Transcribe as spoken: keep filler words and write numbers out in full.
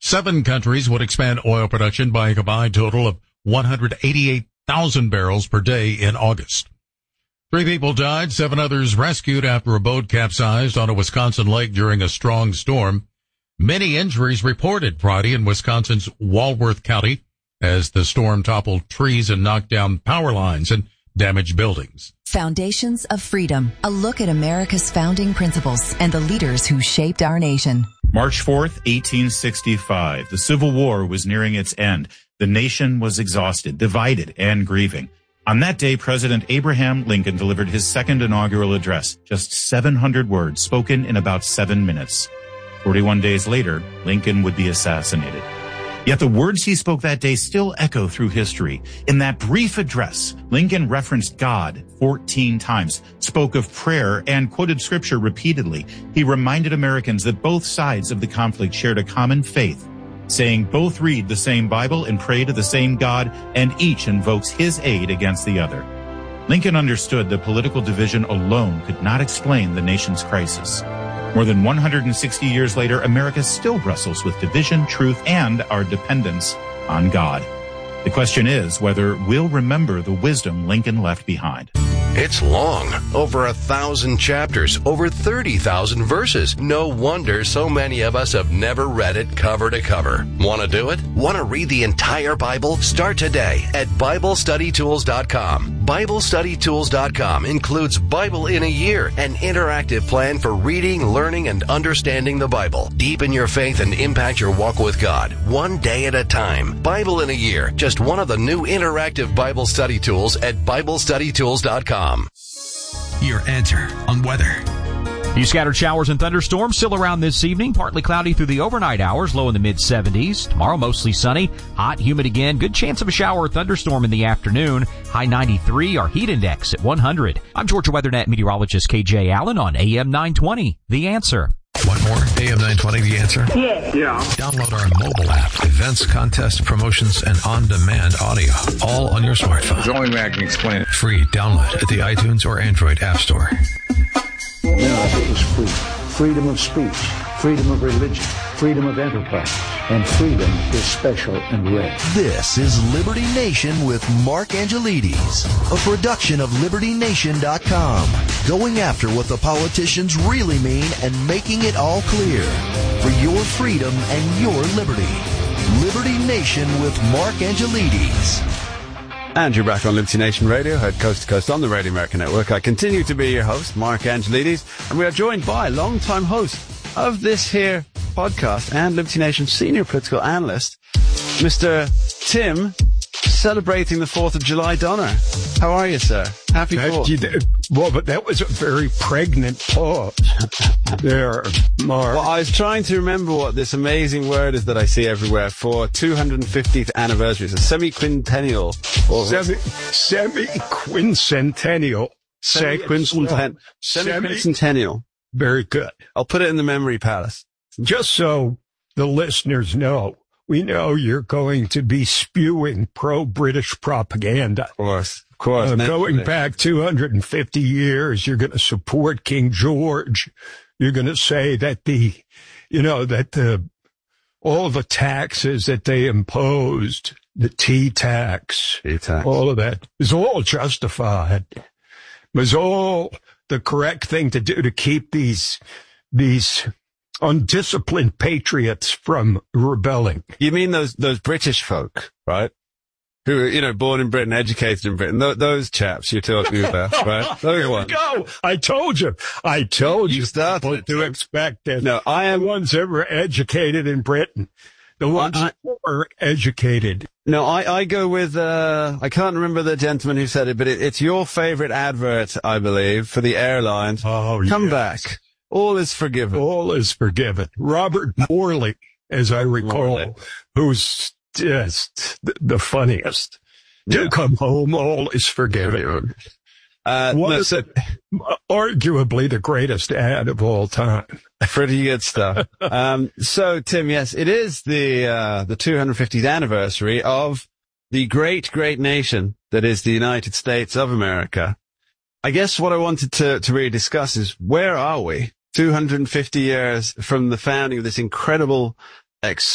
Seven countries would expand oil production by a combined total of one hundred eighty-eight thousand barrels per day in August. Three people died, seven others rescued after a boat capsized on a Wisconsin lake during a strong storm. Many injuries reported Friday in Wisconsin's Walworth County as the storm toppled trees and knocked down power lines and damaged buildings. Foundations of Freedom, a look at America's founding principles and the leaders who shaped our nation. March fourth, eighteen sixty-five. The Civil War was nearing its end. The nation was exhausted, divided, and grieving. On that day, President Abraham Lincoln delivered his second inaugural address, just seven hundred words spoken in about seven minutes. forty-one days later, Lincoln would be assassinated. Yet the words he spoke that day still echo through history. In that brief address, Lincoln referenced God fourteen times, spoke of prayer, and quoted scripture repeatedly. He reminded Americans that both sides of the conflict shared a common faith, saying both read the same Bible and pray to the same God, and each invokes his aid against the other. Lincoln understood that political division alone could not explain the nation's crisis. More than one hundred sixty years later, America still wrestles with division, truth, and our dependence on God. The question is whether we'll remember the wisdom Lincoln left behind. It's long, over a thousand chapters, over thirty thousand verses. No wonder so many of us have never read it cover to cover. Want to do it? Want to read the entire Bible? Start today at Bible Study Tools dot com. Bible Study Tools dot com includes Bible in a Year, an interactive plan for reading, learning, and understanding the Bible. Deepen your faith and impact your walk with God, one day at a time. Bible in a Year, just one of the new interactive Bible study tools at Bible Study Tools dot com. Your answer on weather. Few scattered showers and thunderstorms still around this evening. Partly cloudy through the overnight hours, low in the mid seventies. Tomorrow mostly sunny, hot, humid again. Good chance of a shower or thunderstorm in the afternoon. High ninety-three, our heat index at one hundred. I'm Georgia WeatherNet meteorologist K J Allen on A M nine twenty. The Answer. One more, A M nine twenty, The Answer? Yeah. Yeah. Download our mobile app, events, contests, promotions, and on-demand audio, all on your smartphone. There's only way I can explain it. Free download at the iTunes or Android App Store. America is free. Freedom of speech, freedom of religion, freedom of enterprise, and freedom is special and rare. This is Liberty Nation with Mark Angelides, a production of Liberty Nation dot com. Going after what the politicians really mean and making it all clear. For your freedom and your liberty. Liberty Nation with Mark Angelides. And you're back on Liberty Nation Radio, heard coast to coast on the Radio America Network. I continue to be your host, Mark Angelides, and we are joined by longtime host of this here podcast and Liberty Nation senior political analyst, Mister Tim, celebrating the fourth of July Donner. How are you, sir? Happy fourth. Well, but that was a very pregnant pause there, Mark. Well, I was trying to remember what this amazing word is that I see everywhere for two hundred fiftieth anniversary. It's a semi-quintennial. Semi, semi-quincentennial. Semi-quincentennial. Semi-quincentennial. Very good. I'll put it in the memory palace. Just so the listeners know, we know you're going to be spewing pro-British propaganda. Of course. Of course. Uh, going back two hundred fifty years, you're going to support King George. You're going to say that the, you know, that the, all the taxes that they imposed, the tea tax, tea tax, all of that is all justified. It was all the correct thing to do to keep these, these undisciplined patriots from rebelling. You mean those, those British folk, right? Who are, you know, born in Britain, educated in Britain. Th- those chaps you're talking about, right? Those ones. Go. I told you. I told you, you started what to expect. And no, I am the ones ever educated in Britain. The ones I, who are educated. No, I, I go with, uh, I can't remember the gentleman who said it, but it, it's your favorite advert, I believe, for the airlines. Oh, Come yes. back. All is forgiven. All is forgiven. Robert Morley, as I recall, Morley. Who's just the, the funniest. Yeah. Do come home, all is forgiven. Uh, what no, is so, it? Arguably the greatest ad of all time. Pretty good stuff. um, so, Tim, yes, it is the, uh, the two hundred fiftieth anniversary of the great, great nation that is the United States of America. I guess what I wanted to, to really discuss is where are we two hundred fifty years from the founding of this incredible,